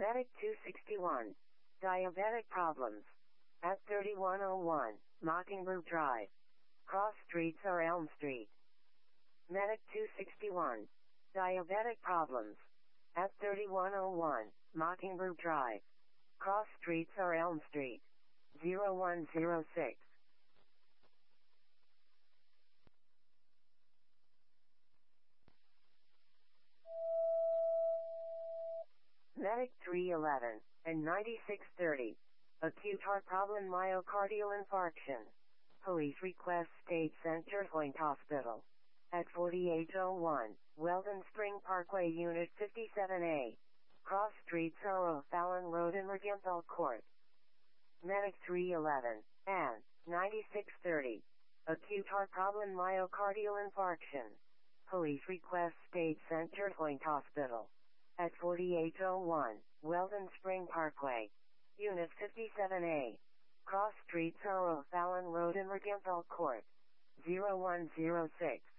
Medic 261. Diabetic problems. At 3101, Mockingbird Drive. Cross streets are Elm Street. Medic 261. Diabetic problems. At 3101, Mockingbird Drive. Cross streets are Elm Street. 0106. Medic 311 and 9630. Acute heart problem, myocardial infarction. Police request State Center Point Hospital. At 4801, Weldon Spring Parkway, Unit 57A. Cross streets are O'Fallon Road and Regenthal Court. Medic 311 and 9630. Acute heart problem, myocardial infarction. Police request State Center Point Hospital. At 4801, Weldon Spring Parkway. Unit 57A. Cross streets are O'Fallon Road and Regenthal Court. 0106.